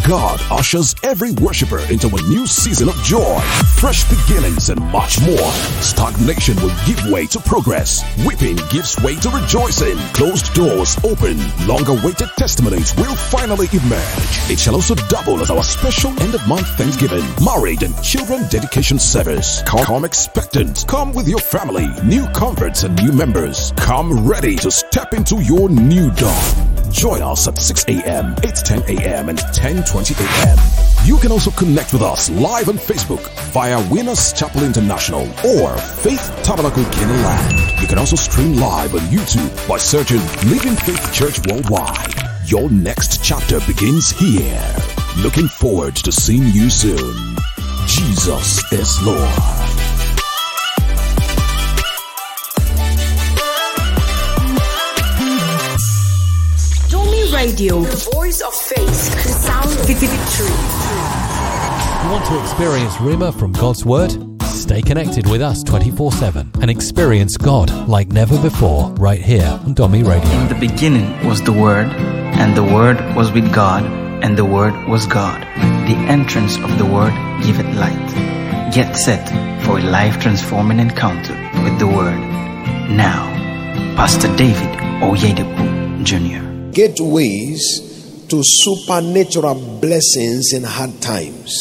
God ushers every worshiper into a new season of joy, fresh beginnings, and much more. Stagnation will give way to progress. Weeping gives way to rejoicing. Closed doors open. Long-awaited testimonies will finally emerge. It shall also double as our special end-of-month Thanksgiving, marriage, and children dedication service. Come expectant. Come with your family, new converts, and new members. Come ready to step into your new dawn. Join us at 6 a.m., 8:10 a.m., and 10:20 a.m. You can also connect with us live on Facebook via Winners Chapel International or Faith Tabernacle Kenaland. You can also stream live on YouTube by searching Living Faith Church Worldwide. Your next chapter begins here. Looking forward to seeing you soon. Jesus is Lord. Radio, the voice of faith, the sound of victory. You want to experience Rhema from God's Word? Stay connected with us 24/7 and experience God like never before right here on Domi Radio. In the beginning was the Word, and the Word was with God, and the Word was God. The entrance of the Word giveth light. Get set for a life-transforming encounter with the Word. Now, Pastor David Oyedepo Jr. Gateways to supernatural blessings in hard times.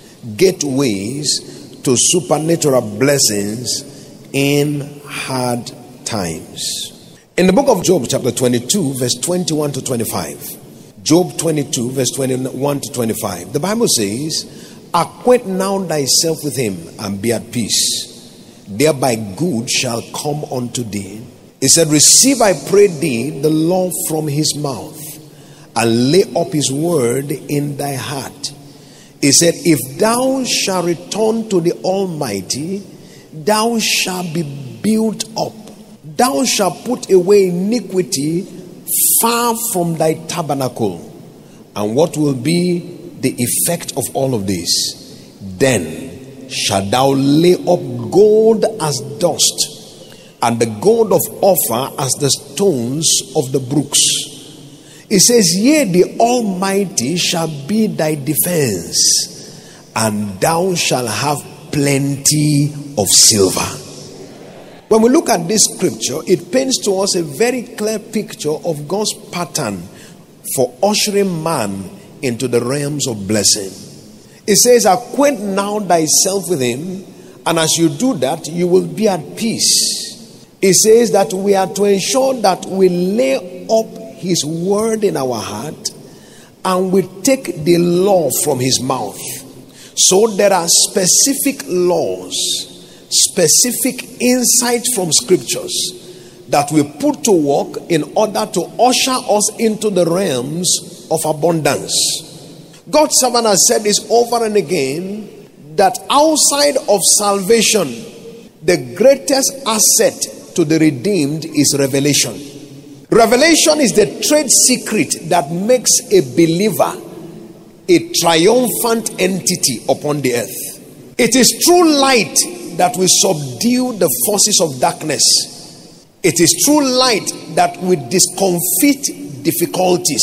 Gateways to supernatural blessings in hard times. In the book of Job, chapter 22, verse 21 to 25. Job 22, verse 21 to 25. The Bible says, "Acquaint now thyself with him, and be at peace. Thereby good shall come unto thee." He said, "Receive, I pray thee, the law from his mouth, and lay up his word in thy heart." He said, "If thou shalt return to the Almighty, thou shalt be built up. Thou shalt put away iniquity far from thy tabernacle." And what will be the effect of all of this? "Then shalt thou lay up gold as dust, and the gold of Ophir as the stones of the brooks." It says, "Yea, the Almighty shall be thy defense, and thou shalt have plenty of silver." When we look at this scripture, it paints to us a very clear picture of God's pattern for ushering man into the realms of blessing. It says, "Acquaint now thyself with him," and as you do that, you will be at peace. It says that we are to ensure that we lay up his word in our heart, and we take the law from his mouth. So there are specific laws, specific insights from scriptures that we put to work in order to usher us into the realms of abundance. God's servant has said this over and again, that outside of salvation, the greatest asset to the redeemed is revelation. Revelation is the trade secret that makes a believer a triumphant entity upon the earth. It is through light that we subdue the forces of darkness. It is through light that we discomfit difficulties.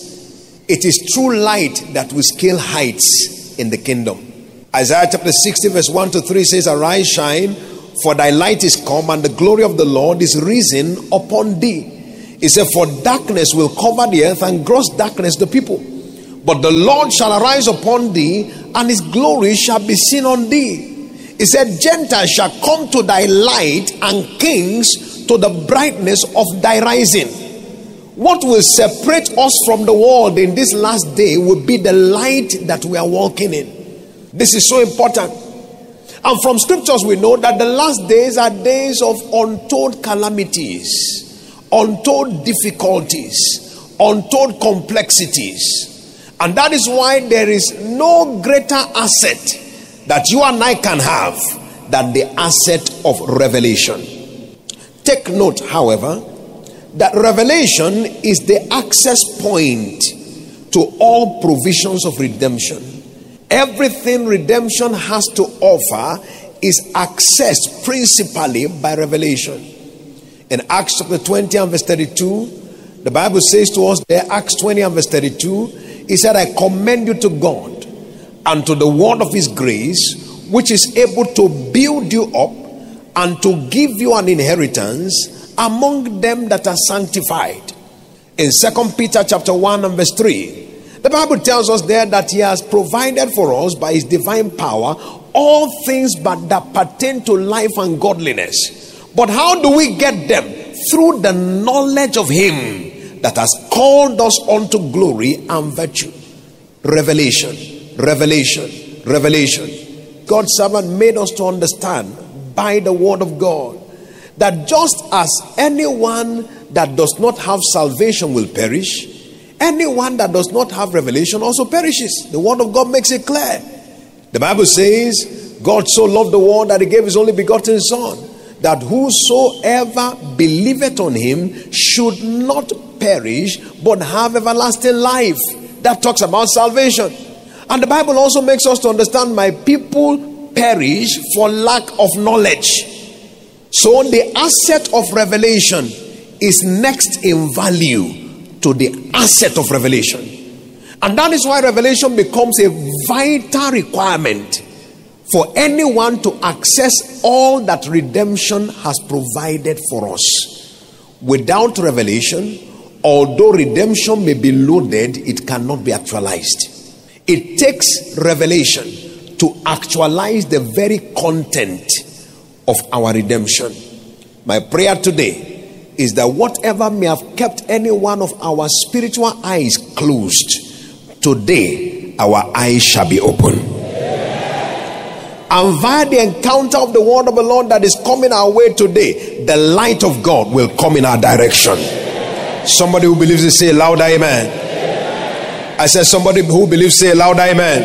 It is through light that we scale heights in the kingdom. Isaiah chapter 60 verse 1 to 3 says, "Arise, shine, for thy light is come, and the glory of the Lord is risen upon thee." He said, "For darkness will cover the earth, and gross darkness the people. But the Lord shall arise upon thee, and his glory shall be seen on thee." He said, "Gentiles shall come to thy light, and kings to the brightness of thy rising." What will separate us from the world in this last day will be the light that we are walking in. This is so important. And from scriptures we know that the last days are days of untold calamities, untold difficulties, untold complexities. And that is why there is no greater asset that you and I can have than the asset of revelation. Take note, however, that revelation is the access point to all provisions of redemption. Everything redemption has to offer is accessed principally by revelation. In Acts chapter 20 and verse 32, the Bible says to us there, Acts 20 and verse 32, He said, I commend you to God and to the word of his grace, which is able to build you up and to give you an inheritance among them that are sanctified. In 2 Peter chapter 1 and verse 3, the Bible tells us there that he has provided for us by his divine power all things but that pertain to life and godliness. But how do we get them? Through the knowledge of him that has called us unto glory and virtue. Revelation, revelation, revelation. God's servant made us to understand by the word of God that just as anyone that does not have salvation will perish, anyone that does not have revelation also perishes. The word of God makes it clear. The Bible says, God so loved the world that he gave his only begotten Son, that whosoever believeth on him should not perish, but have everlasting life. That talks about salvation. And the Bible also makes us to understand, my people perish for lack of knowledge. So the asset of revelation is next in value to the asset of revelation. And that is why revelation becomes a vital requirement for anyone to access all that redemption has provided for us. Without revelation, although redemption may be loaded, it cannot be actualized. It takes revelation to actualize the very content of our redemption. My prayer today is that whatever may have kept any one of our spiritual eyes closed, today our eyes shall be open. And via the encounter of the word of the Lord that is coming our way today, the light of God will come in our direction. Somebody who believes it, say louder amen. I said somebody who believes, say louder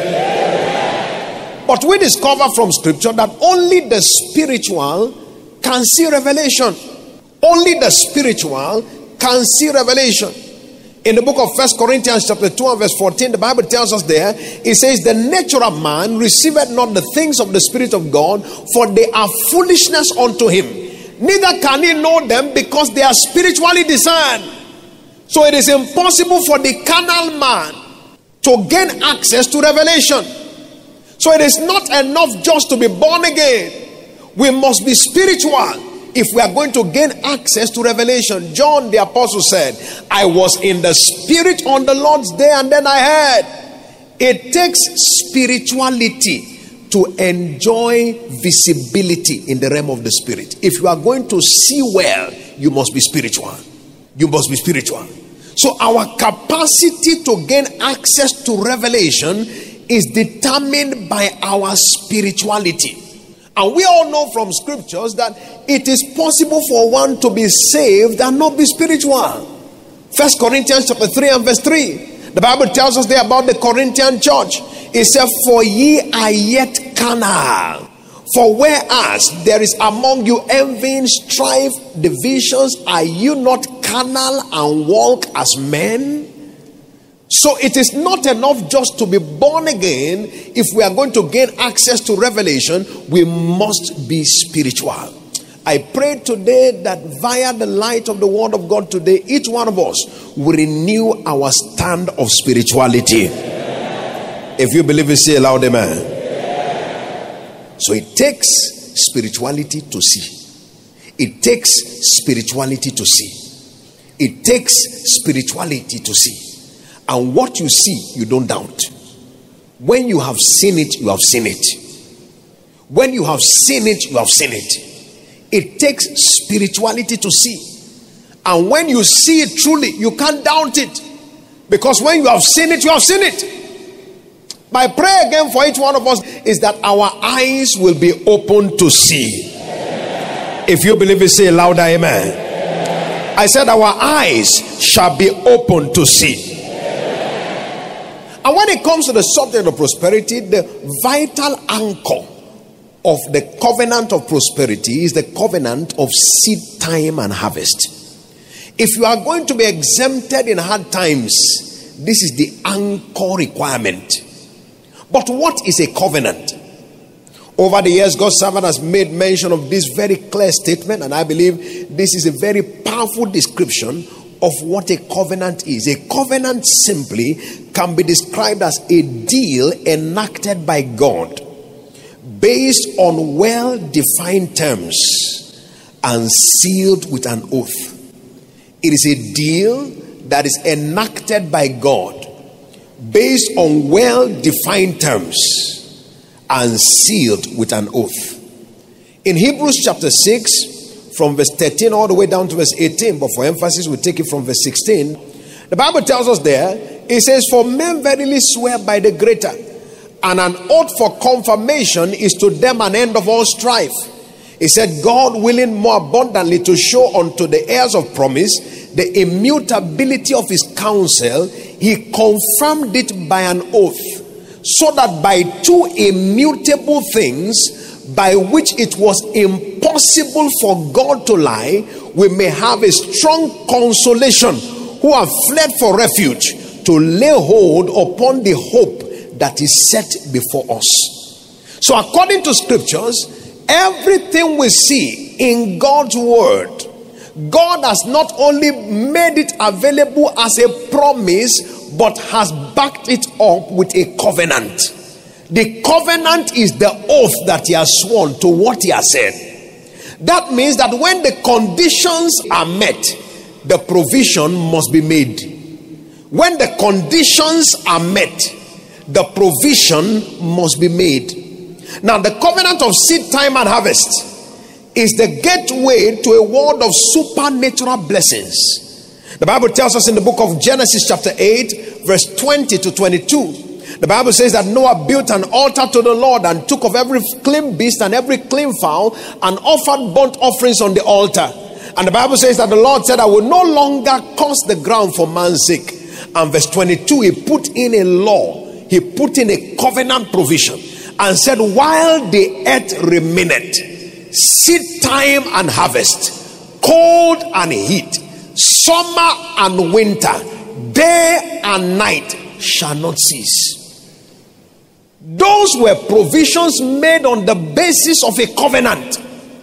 amen. But we discover from scripture that only the spiritual can see revelation. Only the spiritual can see revelation. In the book of 1 Corinthians chapter 2 and verse 14, the Bible tells us there, it says, the nature of man receiveth not the things of the Spirit of God, for they are foolishness unto him. Neither can he know them, because they are spiritually discerned. So it is impossible for the carnal man to gain access to revelation. So it is not enough just to be born again. We must be spiritual if we are going to gain access to revelation. John the apostle said, I was in the spirit on the Lord's day and then I heard. It takes spirituality to enjoy visibility in the realm of the spirit. If you are going to see well, you must be spiritual. You must be spiritual. So our capacity to gain access to revelation is determined by our spirituality. And we all know from scriptures that it is possible for one to be saved and not be spiritual. 1 Corinthians chapter 3 and verse 3. The Bible tells us there about the Corinthian church. It said, for ye are yet carnal. For whereas there is among you envying, strife, divisions, are you not carnal and walk as men? So it is not enough just to be born again. If we are going to gain access to revelation, we must be spiritual. I pray today that via the light of the word of God today, each one of us will renew our stand of spirituality. If you believe it, say loud amen. So it takes spirituality to see. It takes spirituality to see. It takes spirituality to see. And what you see, you don't doubt. When you have seen it, you have seen it. When you have seen it, you have seen it. It takes spirituality to see. And when you see it truly, you can't doubt it. Because when you have seen it, you have seen it. My prayer again for each one of us is that our eyes will be open to see. If you believe it, say louder amen. I said our eyes shall be open to see. And when it comes to the subject of prosperity, the vital anchor of the covenant of prosperity is the covenant of seed time and harvest. If you are going to be exempted in hard times, this is the anchor requirement. But what is a covenant? Over the years, God's servant has made mention of this very clear statement, and I believe this is a very powerful description of what a covenant is. A covenant simply can be described as a deal enacted by God based on well-defined terms and sealed with an oath. It is a deal that is enacted by God based on well-defined terms and sealed with an oath. In Hebrews chapter 6, from verse 13 all the way down to verse 18, but for emphasis we take it from verse 16. The Bible tells us there, it says, "For men verily swear by the greater, and an oath for confirmation is to them an end of all strife." He said, "God willing more abundantly to show unto the heirs of promise the immutability of his counsel, he confirmed it by an oath, so that by two immutable things, by which it was impossible for God to lie, we may have a strong consolation who have fled for refuge, to lay hold upon the hope that is set before us." So according to scriptures, everything we see in God's word, God has not only made it available as a promise, but has backed it up with a covenant. The covenant is the oath that he has sworn to what he has said. That means that when the conditions are met, the provision must be made. When the conditions are met, the provision must be made. Now, the covenant of seed time and harvest is the gateway to a world of supernatural blessings. The Bible tells us in the book of Genesis chapter 8, verse 20 to 22. The Bible says that Noah built an altar to the Lord and took of every clean beast and every clean fowl and offered burnt offerings on the altar. And the Bible says that the Lord said, "I will no longer curse the ground for man's sake." And verse 22, he put in a law, he put in a covenant provision and said, "While the earth remaineth, seed time and harvest, cold and heat, summer and winter, day and night shall not cease." Those were provisions made on the basis of a covenant.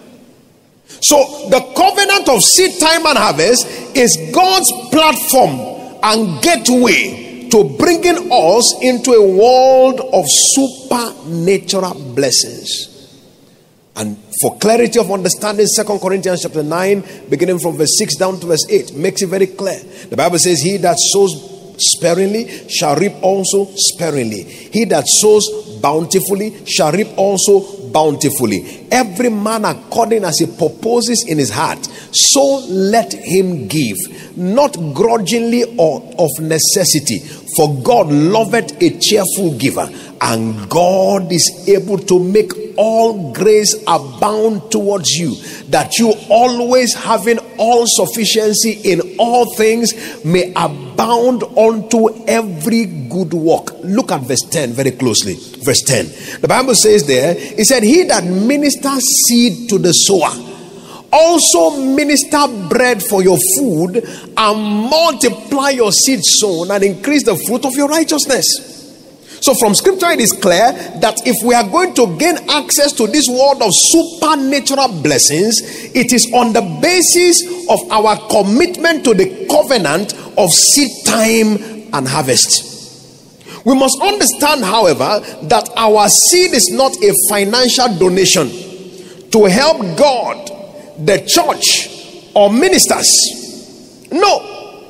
So the covenant of seed time and harvest is God's platform and gateway to bringing us into a world of supernatural blessings. And for clarity of understanding, 2 Corinthians chapter 9, beginning from verse 6 down to verse 8, makes it very clear. The Bible says, "He that sows sparingly shall reap also sparingly. He that sows bountifully shall reap also bountifully. Every man according as he purposes in his heart, so let him give, not grudgingly or of necessity. For God loveth a cheerful giver, and God is able to make all grace abound towards you, that you always having all sufficiency in all things may abound unto every good work." Look at verse 10 very closely. Verse 10. The Bible says there, it said, "He that ministers seed to the sower also minister bread for your food, and multiply your seed sown, and increase the fruit of your righteousness." So from scripture it is clear that if we are going to gain access to this world of supernatural blessings, it is on the basis of our commitment to the covenant of seed time and harvest. We must understand, however, that our seed is not a financial donation to help God, the church, or ministers. No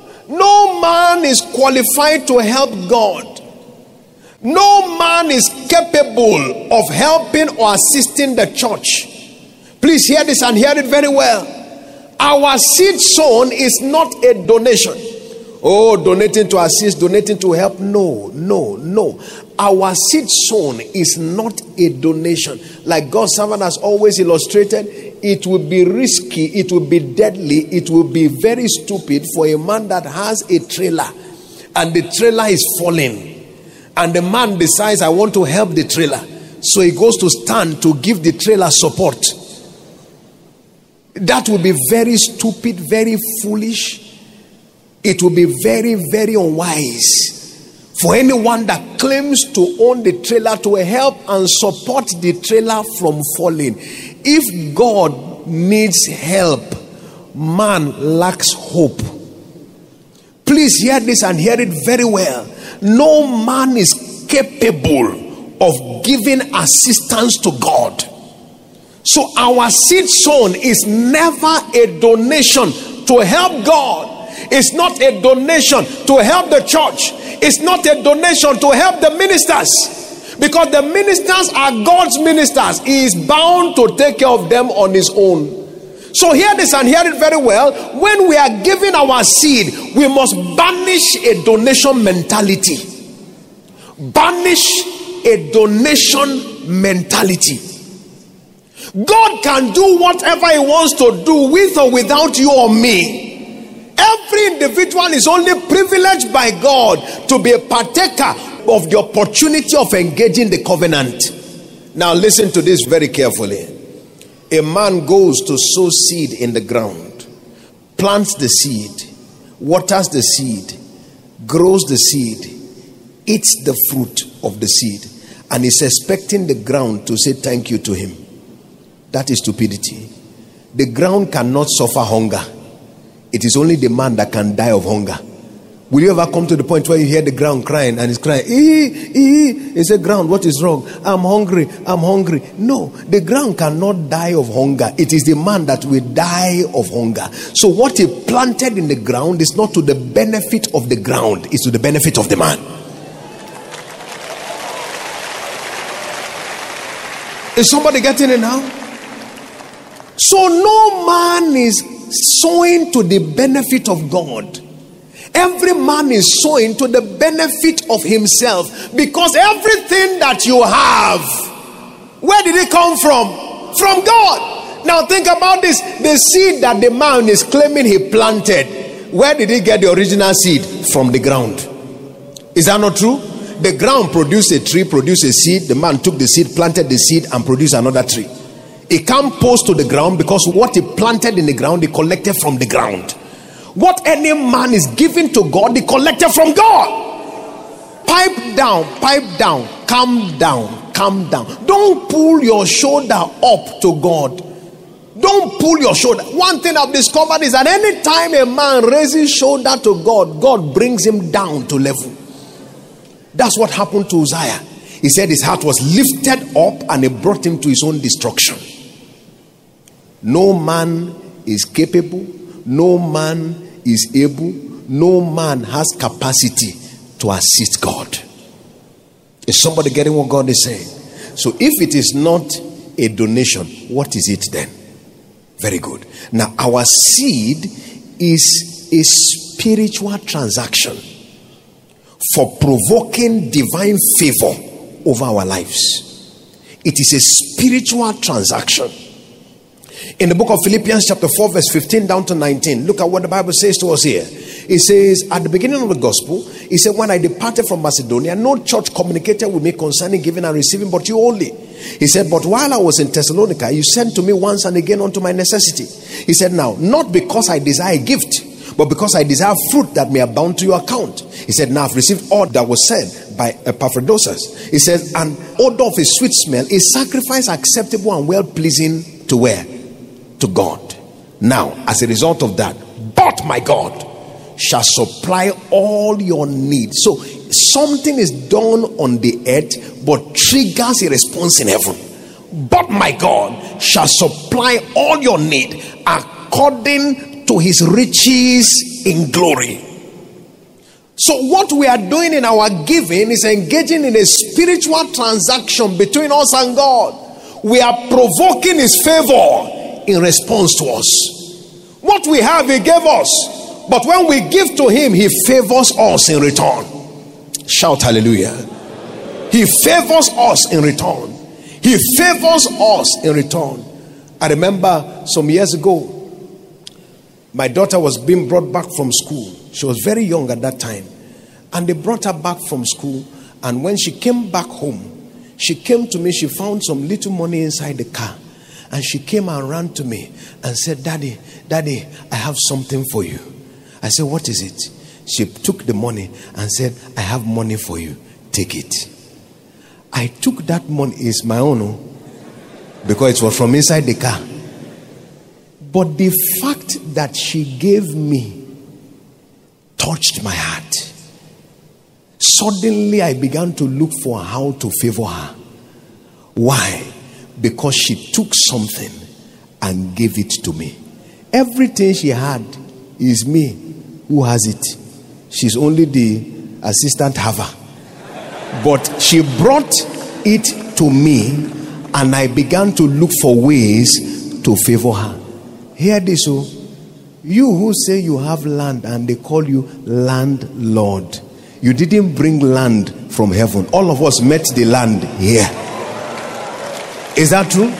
man is qualified to help God. No man is capable of helping or assisting the church. Please hear this and hear it very well. Our seed sown is not a donation. Oh, donating to assist, donating to help. No. Our seed sown is not a donation. Like God's servant has always illustrated, it will be risky, it will be deadly, it will be very stupid for a man that has a trailer and the trailer is falling. And the man decides, "I want to help the trailer." So he goes to stand to give the trailer support. That will be very stupid, very foolish. It will be very, very unwise for anyone that claims to own the trailer to help and support the trailer from falling. If God needs help, man lacks hope. Please hear this and hear it very well. no man is capable of giving assistance to God. So our seed sown is never a donation to help God. It's not a donation to help the church. It's not a donation to help the ministers, because the ministers are God's ministers. He is bound to take care of them on his own. So hear this and hear it very well. When we are giving our seed, we must banish a donation mentality. Banish a donation mentality. God can do whatever he wants to do with or without you or me. Every individual is only privileged by God to be a partaker of the opportunity of engaging the covenant. Now listen to this very carefully. A man goes to sow seed in the ground, plants the seed, waters the seed, grows the seed, eats the fruit of the seed, and is expecting the ground to say thank you to him. That is stupidity. The ground cannot suffer hunger. It is only the man that can die of hunger. Will you ever come to the point where you hear the ground crying and it's crying? It's a ground, what is wrong? I'm hungry, I'm hungry. No, the ground cannot die of hunger. It is the man that will die of hunger. So what he planted in the ground is not to the benefit of the ground, it's to the benefit of the man. Is somebody getting it now? So no man is sowing to the benefit of God. Every man is sowing to the benefit of himself, because everything that you have, where did it come from? From God. Now think about this. The seed that the man is claiming he planted, where did he get the original seed? From the ground. Is that not true? The ground produced a tree, produced a seed. The man took the seed, planted the seed, and produced another tree. He can't post to the ground, because what he planted in the ground, he collected from the ground. What any man is giving to God, he collected from God. Pipe down, calm down. Don't pull your shoulder up to God. Don't pull your shoulder. One thing I've discovered is that any time a man raises shoulder to God, God brings him down to level. That's what happened to Uzziah. He said his heart was lifted up and it brought him to his own destruction. No man is capable, no man is able, no man has capacity to assist God. Is somebody getting what God is saying? So if it is not a donation, what is it then? Very good. Now our seed is a spiritual transaction for provoking divine favor over our lives. It is a spiritual transaction. In the book of Philippians chapter 4 verse 15 down to 19, look at what the Bible says to us here. It says, at the beginning of the gospel, he said, when I departed from Macedonia, no church communicated with me concerning giving and receiving, but you only. He said, but while I was in Thessalonica, you sent to me once and again unto my necessity. He said, now, not because I desire a gift, but because I desire fruit that may abound to your account. He said, now I've received all that was said by Epaphroditus. He says, an odor of a sweet smell, a sacrifice acceptable and well-pleasing to where? To God. Now, as a result of that, but my God shall supply all your needs. So, something is done on the earth, but triggers a response in heaven. But my God shall supply all your need according to his riches in glory. So what we are doing in our giving is engaging in a spiritual transaction between us and God. We are provoking his favor in response to us. What we have, he gave us. But when we give to him, he favors us in return. Shout hallelujah. He favors us in return. He favors us in return. I remember some years ago, my daughter was being brought back from school. She was very young at that time. And they brought her back from school. And when she came back home, she came to me. She found some little money inside the car. And she came and ran to me and said, Daddy, I have something for you. I said, what is it? She took the money and said, I have money for you. Take it. I took that money. It's my own, because it was from inside the car. But the fact that she gave me touched my heart. Suddenly I began to look for how to favor her. Why? Because she took something and gave it to me. Everything she had is me who has it. She's only the assistant haver. But she brought it to me, and I began to look for ways to favor her. Hear this, oh. You who say you have land and they call you landlord, you didn't bring land from heaven. All of us met the land here. Is that true?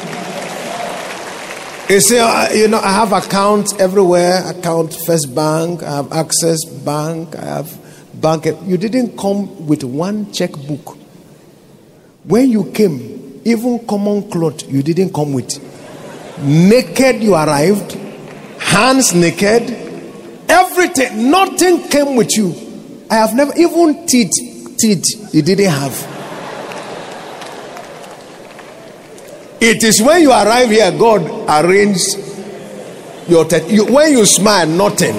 You say, I have accounts everywhere. Account First Bank, I have Access Bank, I have bank. You didn't come with one checkbook. When you came, even common cloth, you didn't come with. Naked you arrived, hands naked, everything, nothing came with you. I have never, even teeth you didn't have. It is when you arrive here, God arranged your teeth. When you smile, nothing.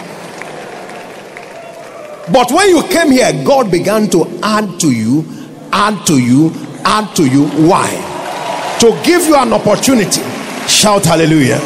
But when you came here, God began to add to you. Why? To give you an opportunity. Shout hallelujah.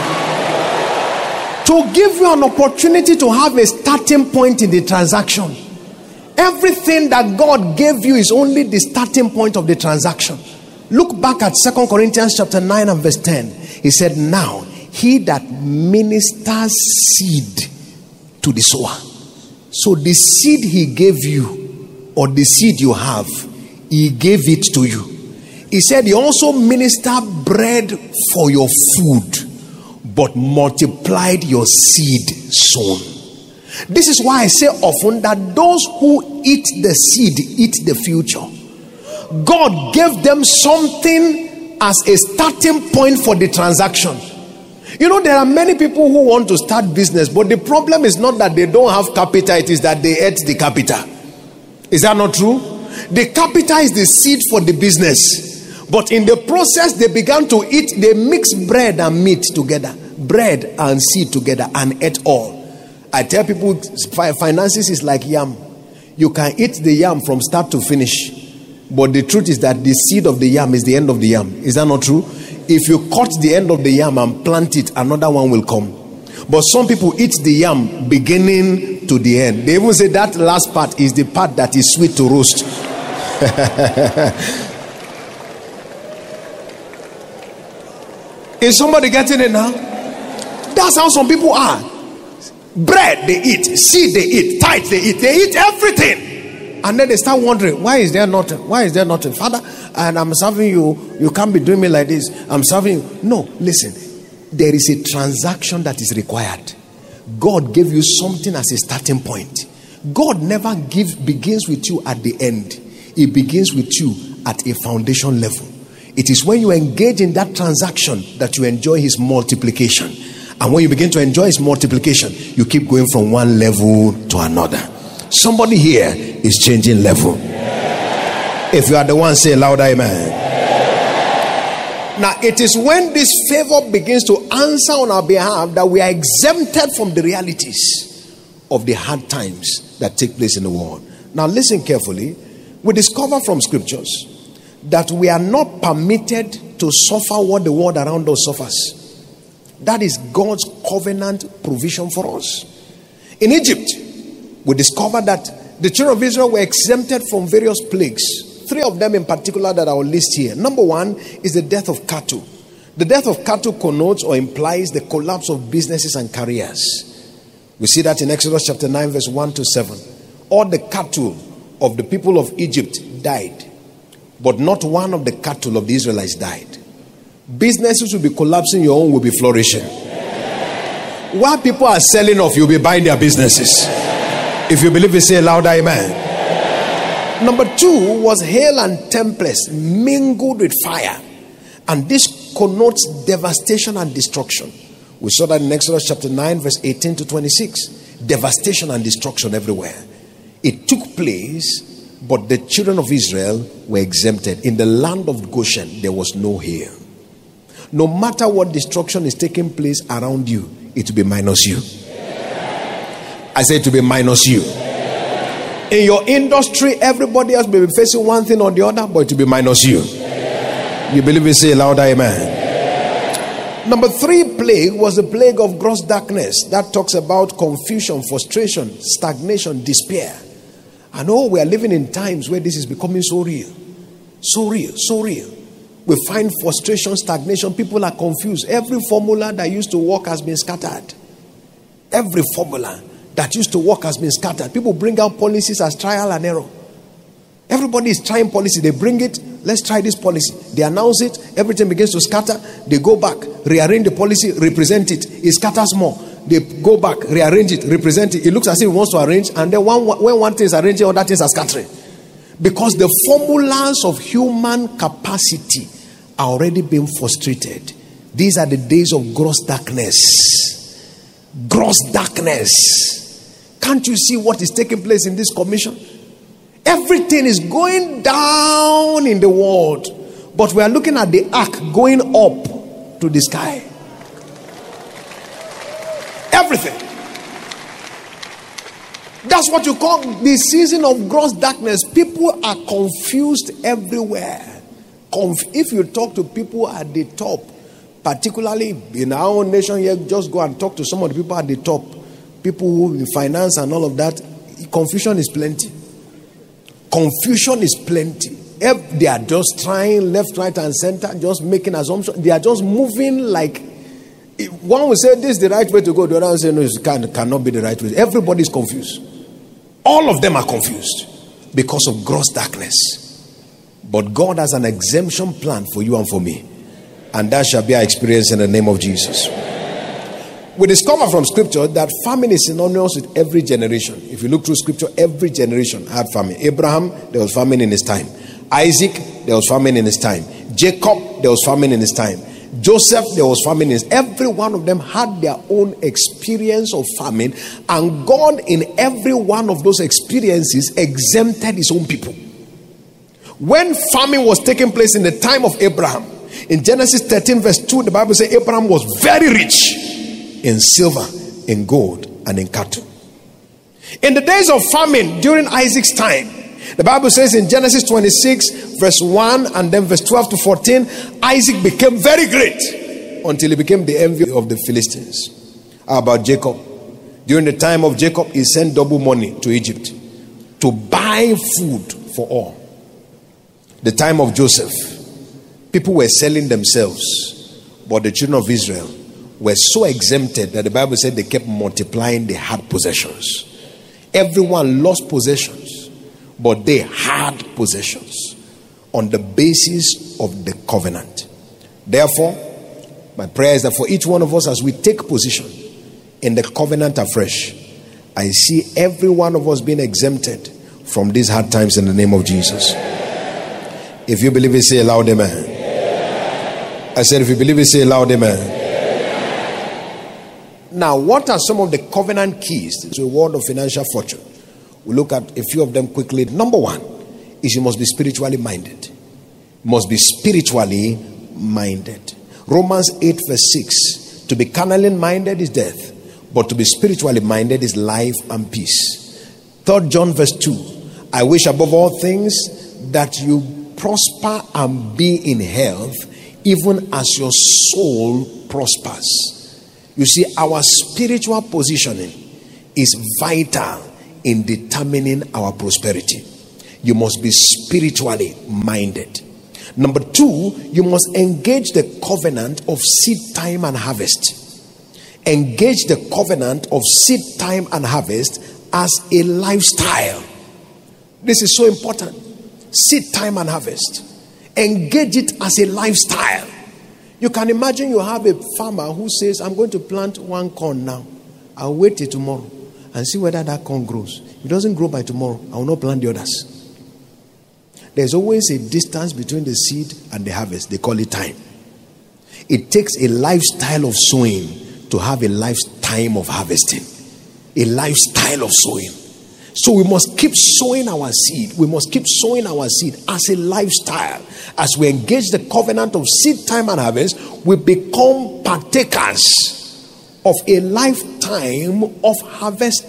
To give you an opportunity to have a starting point in the transaction. Everything that God gave you is only the starting point of the transaction. Look back at 2 Corinthians chapter 9 and verse 10. He said, now he that ministers seed to the sower. So the seed he gave you, or the seed you have, he gave it to you. He said he also ministered bread for your food, but multiplied your seed sown. This is why I say often that those who eat the seed eat the future. God gave them something as a starting point for the transaction. There are many people who want to start business, but the problem is not that they don't have capital, it is that they ate the capital. Is that not true? The capital is the seed for the business, but in the process they began to eat. They mixed bread and meat together, bread and seed together, and ate all. I tell people, finances is like yam. You can eat the yam from start to finish, but the truth is that the seed of the yam is the end of the yam. Is that not true? If you cut the end of the yam and plant it, another one will come. But some people eat the yam beginning to the end. They even say that last part is the part that is sweet to roast. Is somebody getting it now? That's how some people are. Bread they eat, seed they eat, tithe they eat everything. And then they start wondering, why is there nothing? Why is there nothing? Father, and I'm serving you. You can't be doing me like this. I'm serving you. No, listen. There is a transaction that is required. God gave you something as a starting point. God never begins with you at the end. He begins with you at a foundation level. It is when you engage in that transaction that you enjoy his multiplication. And when you begin to enjoy his multiplication, you keep going from one level to another. Somebody here is changing level. If you are the one, say louder, amen. Now, it is when this favor begins to answer on our behalf that we are exempted from the realities of the hard times that take place in the world. Now, listen carefully. We discover from scriptures that we are not permitted to suffer what the world around us suffers. That is God's covenant provision for us. In Egypt, we discovered that the children of Israel were exempted from various plagues. 3 of them in particular that I will list here. Number 1 is the death of cattle. The death of cattle connotes or implies the collapse of businesses and careers. We see that in Exodus chapter 9 verse 1 to 7. All the cattle of the people of Egypt died, but not one of the cattle of the Israelites died. Businesses will be collapsing, your own will be flourishing. While people are selling off, you'll be buying their businesses. If you believe it, say louder, amen. Number 2 was hail and tempest mingled with fire. And this connotes devastation and destruction. We saw that in Exodus chapter 9 verse 18 to 26. Devastation and destruction everywhere. It took place, but the children of Israel were exempted. In the land of Goshen, there was no hail. No matter what destruction is taking place around you, it will be minus you. I said to be minus you. In your industry, everybody else may be facing one thing or the other, but it will be minus you. You believe it? Say louder, amen. Number 3 plague was the plague of gross darkness. That talks about confusion, frustration, stagnation, despair. I know we are living in times where this is becoming so real. So real, so real. We find frustration, stagnation. People are confused. Every formula that used to work has been scattered. Every formula that used to work has been scattered. People bring out policies as trial and error. Everybody is trying policy. They bring it. Let's try this policy. They announce it. Everything begins to scatter. They go back, rearrange the policy, represent it. It scatters more. They go back, rearrange it, represent it. It looks as if it wants to arrange. And then when one thing is arranging, other things are scattering. Because the formulas of human capacity are already being frustrated. These are the days of gross darkness. Gross darkness. Can't you see what is taking place in this commission? Everything is going down in the world, but we are looking at the ark going up to the sky. Everything. That's what you call the season of gross darkness. People are confused everywhere. If you talk to people at the top, particularly in our own nation here, just go and talk to some of the people at the top, people who in finance and all of that, confusion is plenty. Confusion is plenty. They are just trying left, right, and center, just making assumptions. They are just moving like one will say this is the right way to go, the other will say no, it cannot be the right way. Everybody is confused. All of them are confused because of gross darkness. But God has an exemption plan for you and for me, and that shall be our experience in the name of Jesus. We discover from scripture that famine is synonymous with every generation. If you look through scripture, every generation had famine. Abraham, there was famine in his time. Isaac, there was famine in his time. Jacob, there was famine in his time. Joseph, there was famine in his. Every one of them had their own experience of famine, and God in every one of those experiences exempted his own people. When famine was taking place in the time of Abraham, in Genesis 13 verse 2, the Bible says Abraham was very rich in silver, in gold, and in cattle. In the days of famine during Isaac's time, the Bible says in Genesis 26 verse 1 and then verse 12 to 14, Isaac became very great until he became the envy of the Philistines. How about Jacob? During the time of Jacob, he sent double money to Egypt to buy food for all. The time of Joseph, people were selling themselves, but the children of Israel were so exempted that the Bible said they kept multiplying. They had possessions. Everyone lost possessions, but they had possessions on the basis of the covenant. Therefore, my prayer is that for each one of us, as we take position in the covenant afresh, I see every one of us being exempted from these hard times in the name of Jesus. If you believe it, say aloud, amen. I said, if you believe it, say aloud, amen. Now, what are some of the covenant keys to the world of financial fortune? We'll look at a few of them quickly. Number 1 is you must be spiritually minded. You must be spiritually minded. Romans 8 verse 6. To be carnally minded is death, but to be spiritually minded is life and peace. 3 John verse 2. I wish above all things that you prosper and be in health, even as your soul prospers. You see, our spiritual positioning is vital in determining our prosperity. You must be spiritually minded. Number 2, you must engage the covenant of seed time and harvest. Engage the covenant of seed time and harvest as a lifestyle. This is so important. Seed time and harvest. Engage it as a lifestyle. You can imagine you have a farmer who says, I'm going to plant 1 corn now. I'll wait till tomorrow and see whether that corn grows. If it doesn't grow by tomorrow, I will not plant the others. There's always a distance between the seed and the harvest. They call it time. It takes a lifestyle of sowing to have a lifetime of harvesting. A lifestyle of sowing. So we must keep sowing our seed. We must keep sowing our seed as a lifestyle. As we engage the covenant of seed time and harvest, we become partakers of a lifetime of harvesting.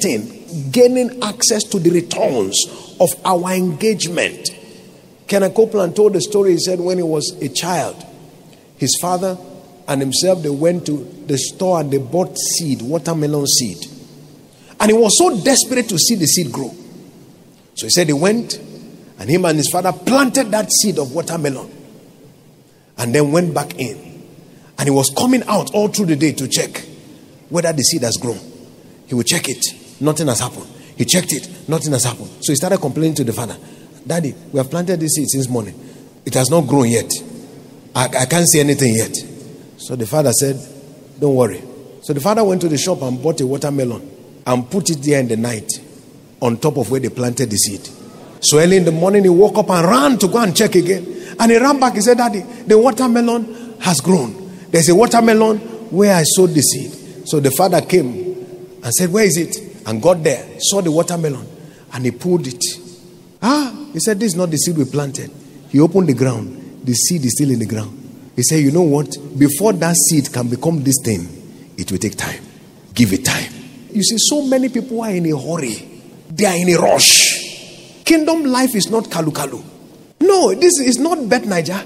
gaining access to the returns of our engagement. Kenneth Copeland told the story. He said when he was a child, his father and himself, they went to the store and they bought seed, watermelon seed. And he was so desperate to see the seed grow. So he said he went and him and his father planted that seed of watermelon and then went back in. And he was coming out all through the day to check whether the seed has grown. He would check it. Nothing has happened. He checked it. Nothing has happened. So he started complaining to the father. Daddy, we have planted this seed since morning. It has not grown yet. I can't see anything yet. So the father said, don't worry. So the father went to the shop and bought a watermelon and put it there in the night on top of where they planted the seed. So early in the morning, he woke up and ran to go and check again. And he ran back. He said, Daddy, the watermelon has grown. There's a watermelon where I sowed the seed. So the father came and said, where is it? And got there, saw the watermelon, and he pulled it. He said, this is not the seed we planted. He opened the ground. The seed is still in the ground. He said, you know what? Before that seed can become this thing, it will take time. Give it time. You see, so many people are in a hurry. They are in a rush. Kingdom life is not kalu. No, this is not Bet Niger.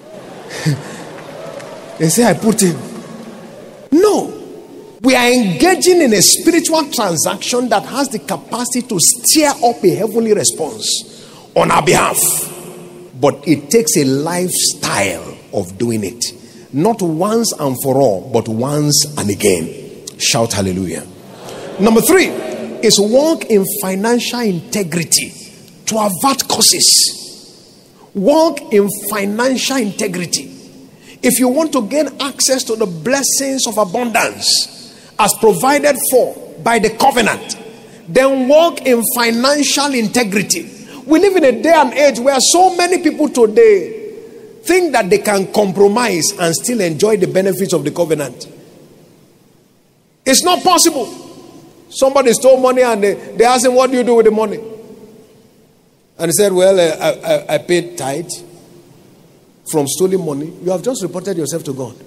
They say I put in. No. We are engaging in a spiritual transaction that has the capacity to stir up a heavenly response on our behalf. But it takes a lifestyle of doing it. Not once and for all, but once and again. Shout hallelujah. Number 3 is walk in financial integrity to avert curses. Walk in financial integrity. If you want to gain access to the blessings of abundance as provided for by the covenant, then walk in financial integrity. We live in a day and age where so many people today think that they can compromise and still enjoy the benefits of the covenant. It's not possible. Somebody stole money and they asked him, what do you do with the money? And he said, well, I paid tithe from stolen money. You have just reported yourself to God.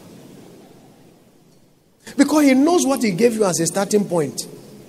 Because he knows what he gave you as a starting point.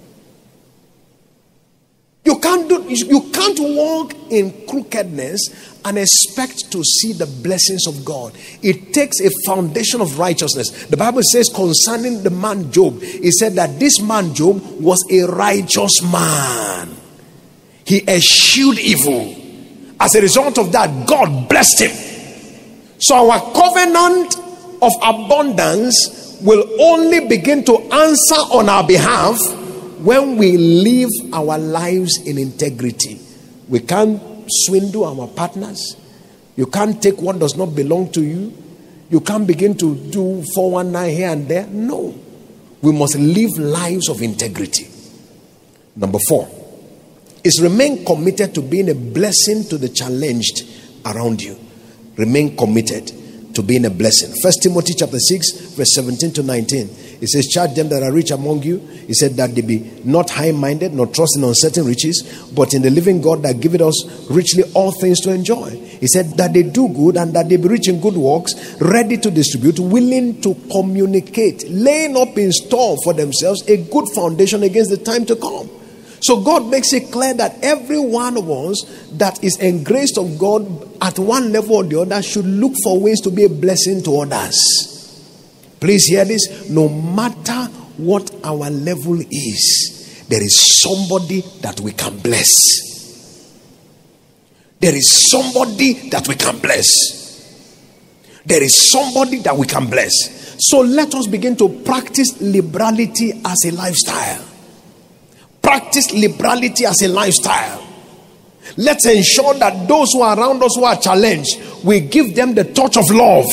You can't walk in crookedness and expect to see the blessings of God. It takes a foundation of righteousness. The Bible says concerning the man Job, it said that this man Job was a righteous man. He eschewed evil. As a result of that, God blessed him. So our covenant of abundance will only begin to answer on our behalf when we live our lives in integrity. We can't swindle our partners. You can't take what does not belong to you. You can't begin to do 419 here and there. No. We must live lives of integrity. Number 4 is remain committed to being a blessing to the challenged around you. Remain committed to being a blessing. 1 Timothy chapter 6 verse 17 to 19. It says, charge them that are rich among you. He said that they be not high-minded, nor trust in uncertain riches, but in the living God that giveth us richly all things to enjoy. He said that they do good and that they be rich in good works, ready to distribute, willing to communicate, laying up in store for themselves a good foundation against the time to come. So God makes it clear that every one of us that is engraced of God at one level or the other should look for ways to be a blessing to others. Please hear this. No matter what our level is, there is somebody that we can bless. There is somebody that we can bless. There is somebody that we can bless. So let us begin to practice liberality as a lifestyle. Practice liberality as a lifestyle. Let's ensure that those who are around us who are challenged, we give them the touch of love.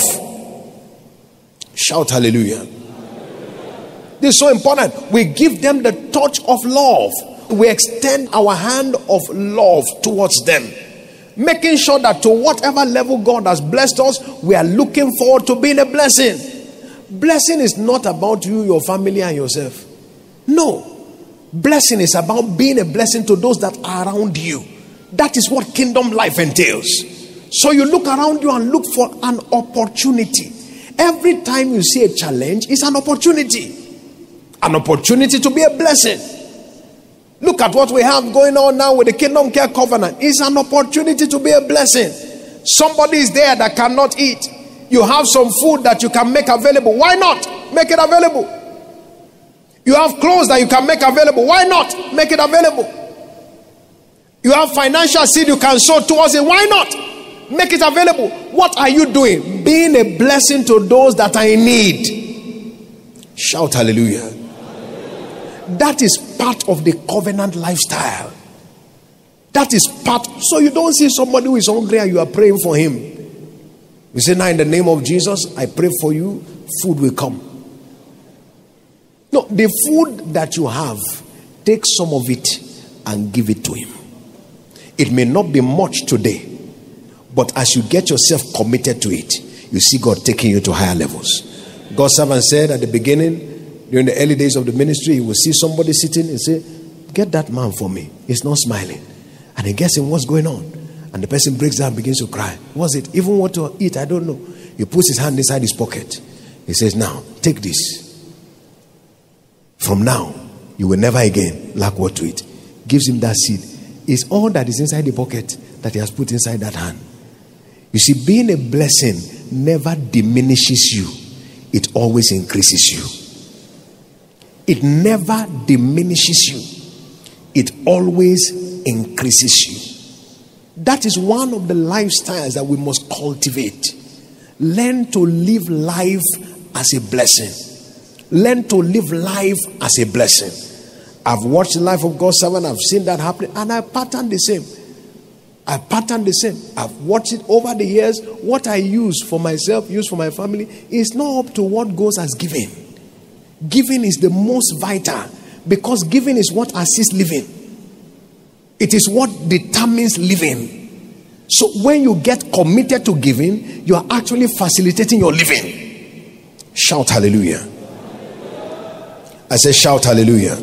Shout hallelujah. This is so important. We give them the touch of love. We extend our hand of love towards them, making sure that to whatever level God has blessed us, we are looking forward to being a blessing. Blessing is not about you, your family, and yourself. No. Blessing is about being a blessing to those that are around you. That is what kingdom life entails. So you look around you and look for an opportunity. Every time you see a challenge, it's an opportunity. An opportunity to be a blessing. Look at what we have going on now with the Kingdom Care Covenant. It's an opportunity to be a blessing. Somebody is there that cannot eat. You have some food that you can make available. Why not? Make it available. You have clothes that you can make available. Why not? Make it available. You have financial seed you can sow towards it. Why not? Make it available. What are you doing? Being a blessing to those that are in need. Shout hallelujah. That is part of the covenant lifestyle. That is part. So you don't see somebody who is hungry and you are praying for him. You say, now in the name of Jesus, I pray for you, food will come. No, the food that you have, take some of it and give it to him. It may not be much today, but as you get yourself committed to it, you see God taking you to higher levels. God's servant said at the beginning, during the early days of the ministry, you will see somebody sitting and say, get that man for me. He's not smiling. And he gets him, what's going on? And the person breaks down and begins to cry. What's it? Even what to eat, I don't know. He puts his hand inside his pocket. He says, now, take this. From now, you will never again lack what to eat. Gives him that seed. It's all that is inside the pocket that he has put inside that hand. You see, being a blessing never diminishes you. It always increases you. It never diminishes you. It always increases you. That is one of the lifestyles that we must cultivate. Learn to live life as a blessing. Learn to live life as a blessing. I've watched the life of God's servant. I've seen that happening. And I pattern the same. I've watched it over the years. What I use for myself, use for my family, is not up to what goes as giving. Giving is the most vital, because giving is what assists living. It is what determines living. So when you get committed to giving, you are actually facilitating your living. Shout hallelujah. I say shout hallelujah.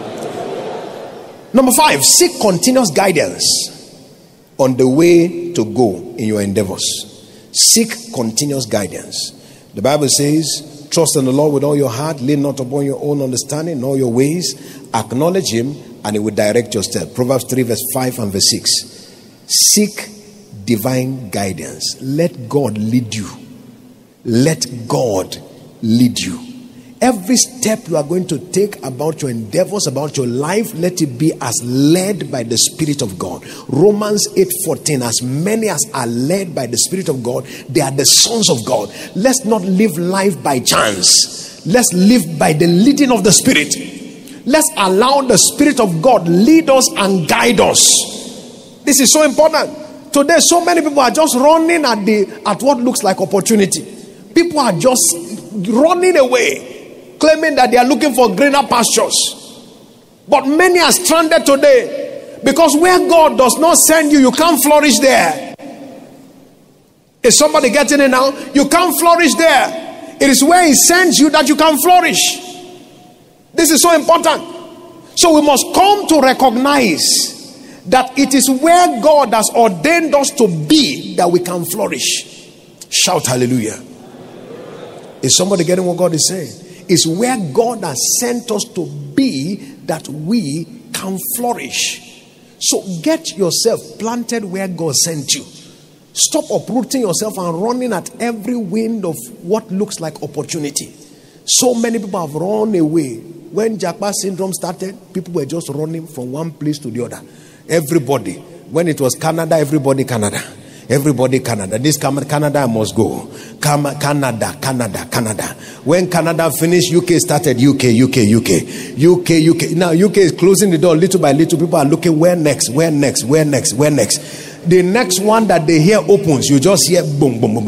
Number 5, seek continuous guidance on the way to go in your endeavors. Seek continuous guidance. The Bible says, trust in the Lord with all your heart, lean not upon your own understanding, in all your ways, acknowledge him, and he will direct your step. Proverbs 3 verse 5 and verse 6. Seek divine guidance. Let God lead you. Let God lead you. Every step you are going to take about your endeavors, about your life, let it be as led by the Spirit of God. Romans 8:14, as many as are led by the Spirit of God, they are the sons of God. Let's not live life by chance. Let's live by the leading of the Spirit. Let's allow the Spirit of God lead us and guide us. This is so important. Today, so many people are just running at what looks like opportunity. People are just running away, claiming that they are looking for greener pastures. But many are stranded today because where God does not send you, you can't flourish there. Is somebody getting it now? You can't flourish there. It is where he sends you that you can flourish. This is so important. So we must come to recognize that it is where God has ordained us to be that we can flourish. Shout hallelujah. Is somebody getting what God is saying? It's where God has sent us to be that we can flourish. So get yourself planted where God sent you. Stop uprooting yourself and running at every wind of what looks like opportunity. So many people have run away. When Japa syndrome started, people were just running from one place to the other. Everybody. When it was Canada, everybody Canada. Everybody Canada. This Canada, I must go. Canada. When Canada finished, UK started. UK. Now UK is closing the door little by little. People are looking, where next? The next one that they hear opens, you just hear boom, boom, boom.